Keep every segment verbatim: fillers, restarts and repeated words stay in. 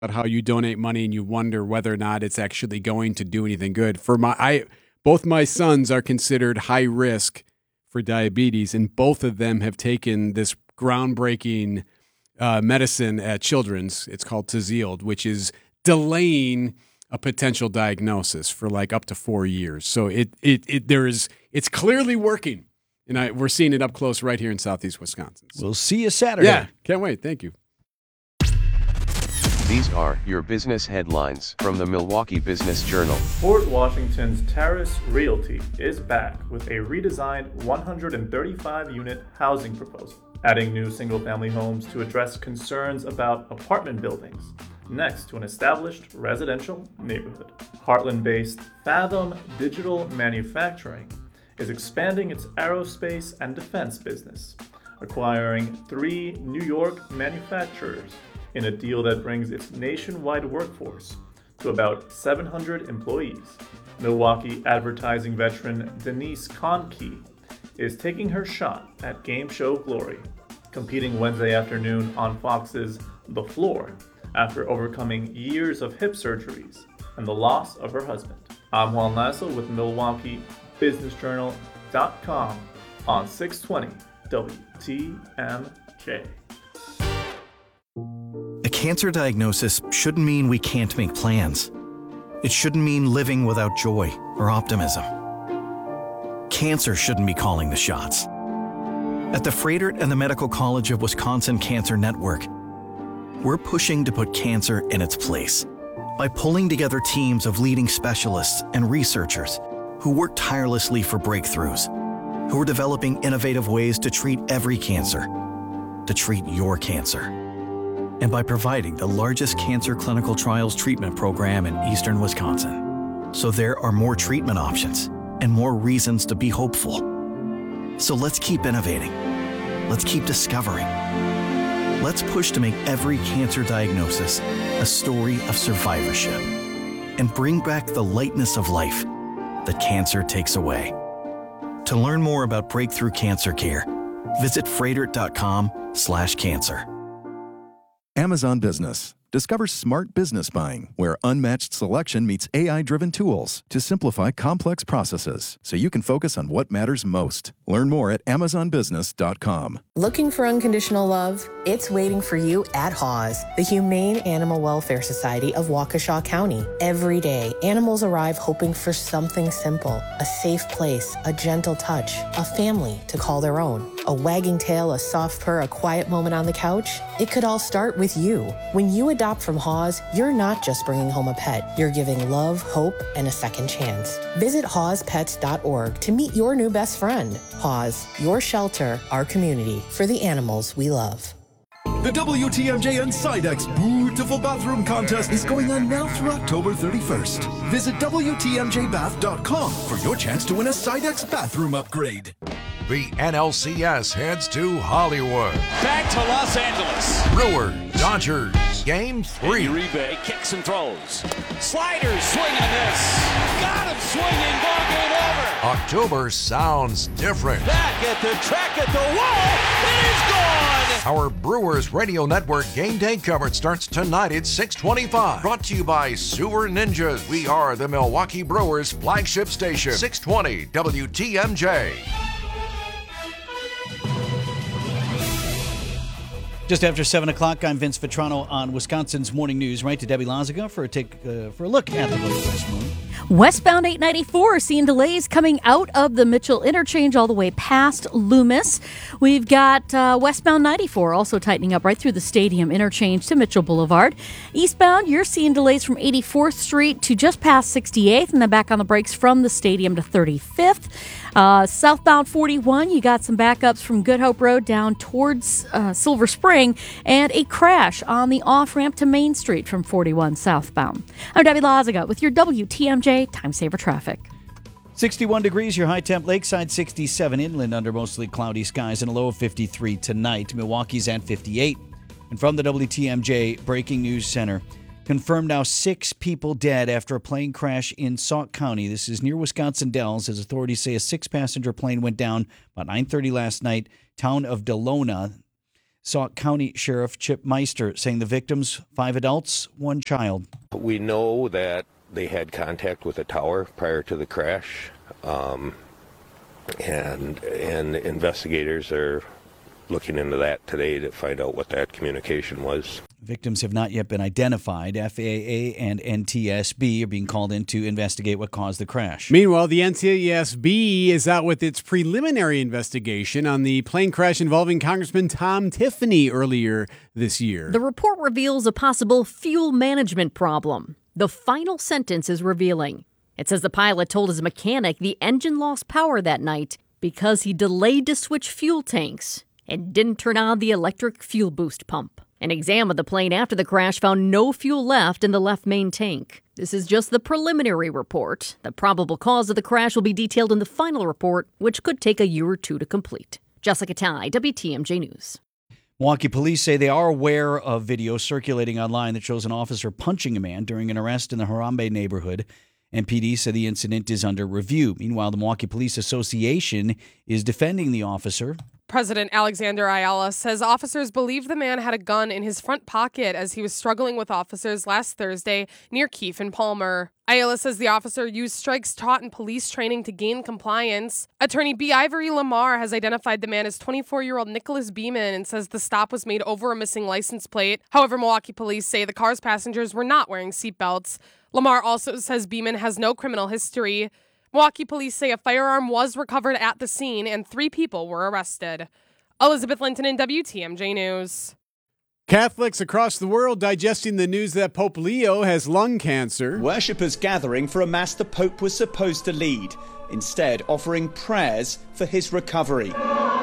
about how you donate money and you wonder whether or not it's actually going to do anything good. For my, I both my sons are considered high risk for diabetes, and both of them have taken this groundbreaking uh, medicine at Children's. It's called Tzield, which is delaying a potential diagnosis for like up to four years. So it it it there is it's clearly working, and I we're seeing it up close right here in Southeast Wisconsin. So, we'll see you Saturday. Yeah, can't wait. Thank you. These are your business headlines from the Milwaukee Business Journal. Port Washington's Terrace Realty is back with a redesigned one hundred thirty-five unit housing proposal, adding new single-family homes to address concerns about apartment buildings next to an established residential neighborhood. Heartland-based Fathom Digital Manufacturing is expanding its aerospace and defense business, acquiring three New York manufacturers in a deal that brings its nationwide workforce to about seven hundred employees. Milwaukee advertising veteran Denise Conkey is taking her shot at Game Show Glory, competing Wednesday afternoon on Fox's The Floor after overcoming years of hip surgeries and the loss of her husband. I'm Juan Lasso with Milwaukee Business Journal dot com on six twenty W T M J. A cancer diagnosis shouldn't mean we can't make plans. It shouldn't mean living without joy or optimism. Cancer shouldn't be calling the shots. At the Froedtert and the Medical College of Wisconsin Cancer Network, we're pushing to put cancer in its place by pulling together teams of leading specialists and researchers who work tirelessly for breakthroughs, who are developing innovative ways to treat every cancer, to treat your cancer. And by providing the largest cancer clinical trials treatment program in eastern Wisconsin. So there are more treatment options and more reasons to be hopeful. So let's keep innovating. Let's keep discovering. Let's push to make every cancer diagnosis a story of survivorship and bring back the lightness of life that cancer takes away. To learn more about breakthrough cancer care, visit froedtert.com slash cancer. Amazon Business. Discover smart business buying, where unmatched selection meets A I-driven tools to simplify complex processes so you can focus on what matters most. Learn more at amazon business dot com. Looking for unconditional love? It's waiting for you at Haws, the Humane Animal Welfare Society of Waukesha County. Every day, animals arrive hoping for something simple, a safe place, a gentle touch, a family to call their own. A wagging tail, a soft purr, a quiet moment on the couch. It could all start with you. When you adopt from Haws, you're not just bringing home a pet. You're giving love, hope, and a second chance. Visit haws pets dot org to meet your new best friend. Haws, your shelter, our community, for the animals we love. The W T M J and Sidex Beautiful Bathroom Contest is going on now through October thirty-first. Visit W T M J bath dot com for your chance to win a Sidex bathroom upgrade. The N L C S heads to Hollywood. Back to Los Angeles. Brewers, Dodgers, game three. Uribe kicks and throws. Sliders, swing and a miss. Got him swinging, ball game over. October sounds different. Back at the track at the wall. It is gone. Our Brewers Radio Network game day coverage starts tonight at six twenty-five. Brought to you by Sewer Ninjas. We are the Milwaukee Brewers flagship station. six twenty W T M J. Just after seven o'clock, I'm Vince Vitrano on Wisconsin's Morning News. Right to Debbie Lazaga for a take uh, for a look at the road this morning. Westbound eight ninety-four seeing delays coming out of the Mitchell interchange all the way past Loomis. We've got uh, westbound ninety-four also tightening up right through the Stadium interchange to Mitchell Boulevard. Eastbound, you're seeing delays from eighty-fourth Street to just past sixty-eighth, and then back on the brakes from the Stadium to thirty-fifth. Uh, southbound forty-one, you got some backups from Good Hope Road down towards uh, Silver Spring, and a crash on the off-ramp to Main Street from forty-one southbound. I'm Debbie Lazaga with your W T M J Time Saver Traffic. sixty-one degrees, your high temp lakeside, sixty-seven inland under mostly cloudy skies, and a low of fifty-three tonight. Milwaukee's at fifty-eight. And from the W T M J Breaking News Center, confirmed now six people dead after a plane crash in Sauk County. This is near Wisconsin Dells, as authorities say a six-passenger plane went down about nine thirty last night, town of Delona. Sauk County Sheriff Chip Meister saying the victims, five adults, one child. We know that they had contact with a tower prior to the crash, um, and and investigators are looking into that today to find out what that communication was. Victims have not yet been identified. F A A and N T S B are being called in to investigate what caused the crash. Meanwhile, the N T S B is out with its preliminary investigation on the plane crash involving Congressman Tom Tiffany earlier this year. The report reveals a possible fuel management problem. The final sentence is revealing. It says the pilot told his mechanic the engine lost power that night because he delayed to switch fuel tanks and didn't turn on the electric fuel boost pump. An exam of the plane after the crash found no fuel left in the left main tank. This is just the preliminary report. The probable cause of the crash will be detailed in the final report, which could take a year or two to complete. Jessica Tai, W T M J News. Milwaukee police say they are aware of video circulating online that shows an officer punching a man during an arrest in the Harambe neighborhood. M P D said the incident is under review. Meanwhile, the Milwaukee Police Association is defending the officer. President Alexander Ayala says officers believe the man had a gun in his front pocket as he was struggling with officers last Thursday near Keefe and Palmer. Ayala says the officer used strikes taught in police training to gain compliance. Attorney B. Ivory Lamar has identified the man as twenty-four-year-old Nicholas Beeman and says the stop was made over a missing license plate. However, Milwaukee police say the car's passengers were not wearing seatbelts. Lamar also says Beeman has no criminal history. Milwaukee police say a firearm was recovered at the scene and three people were arrested. Elizabeth Linton in W T M J News. Catholics across the world digesting the news that Pope Leo has lung cancer. Worshippers gathering for a mass the Pope was supposed to lead, instead offering prayers for his recovery.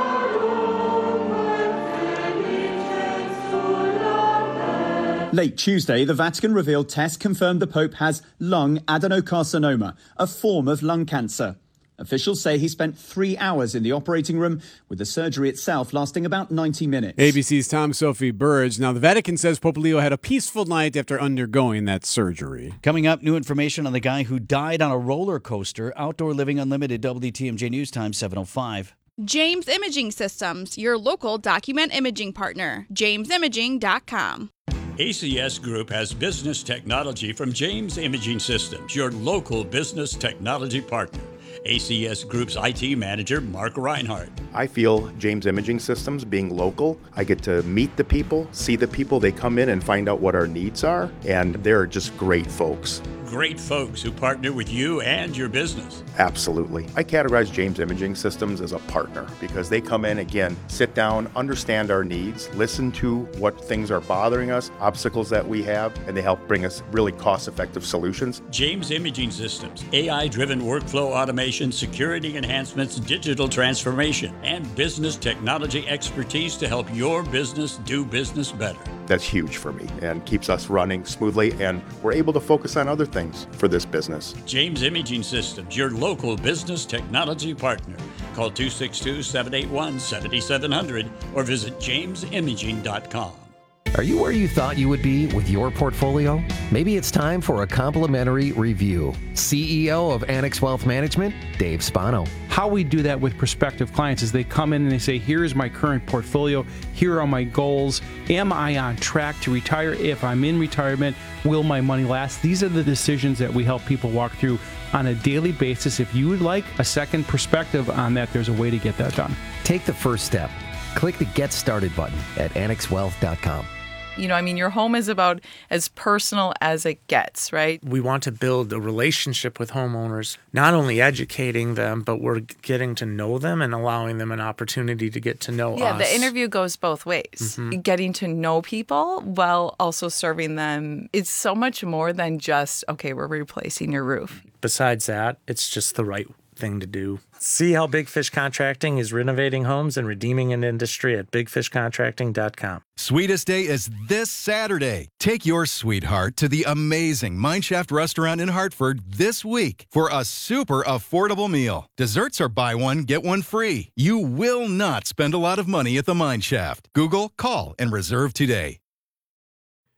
Late Tuesday, the Vatican revealed tests confirmed the Pope has lung adenocarcinoma, a form of lung cancer. Officials say he spent three hours in the operating room, with the surgery itself lasting about ninety minutes. A B C's Tom Sophie Burge. Now, the Vatican says Pope Leo had a peaceful night after undergoing that surgery. Coming up, new information on the guy who died on a roller coaster. Outdoor Living Unlimited, W T M J News Time, seven oh five. James Imaging Systems, your local document imaging partner. james imaging dot com. A C S Group has business technology from James Imaging Systems, your local business technology partner. A C S Group's I T manager, Mark Reinhardt. I feel James Imaging Systems being local, I get to meet the people, see the people, they come in and find out what our needs are, and they're just great folks. Great folks who partner with you and your business. Absolutely. I categorize James Imaging Systems as a partner because they come in, again, sit down, understand our needs, listen to what things are bothering us, obstacles that we have, and they help bring us really cost-effective solutions. James Imaging Systems, A I-driven workflow automation, security enhancements, digital transformation, and business technology expertise to help your business do business better. That's huge for me and keeps us running smoothly, and we're able to focus on other things for this business. James Imaging Systems, your local business technology partner. Call two six two, seven eight one, seven seven zero zero or visit james imaging dot com. Are you where you thought you would be with your portfolio? Maybe it's time for a complimentary review. C E O of Annex Wealth Management, Dave Spano. How we do that with prospective clients is they come in and they say, here's my current portfolio, here are my goals. Am I on track to retire? If I'm in retirement, will my money last? These are the decisions that we help people walk through on a daily basis. If you would like a second perspective on that, there's a way to get that done. Take the first step. Click the Get Started button at annex wealth dot com. You know, I mean, your home is about as personal as it gets, right? We want to build a relationship with homeowners, not only educating them, but we're getting to know them and allowing them an opportunity to get to know yeah, us. Yeah, the interview goes both ways. Mm-hmm. Getting to know people while also serving them. It's so much more than just, okay, we're replacing your roof. Besides that, it's just the right thing to do. See how Big Fish Contracting is renovating homes and redeeming an industry at big fish contracting dot com. Sweetest Day is this Saturday. Take your sweetheart to the amazing Mineshaft restaurant in Hartford this week for a super affordable meal. Desserts are buy one, get one free. You will not spend a lot of money at the Mineshaft. Google, call, and reserve today.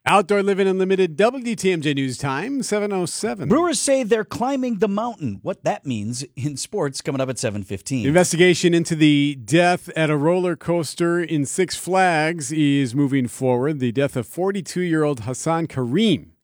Outdoor Living Unlimited W T M J News Time, seven oh seven. Brewers say they're climbing the mountain. What that means in sports coming up at seven fifteen. Investigation into the death at a roller coaster in Six Flags is moving forward. The death of forty-two-year-old Hassan Kareem